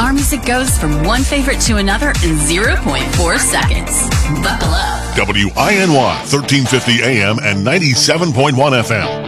Our music goes from one favorite to another in 0.4 seconds. Buckle up. WINY 1350 AM and 97.1 FM.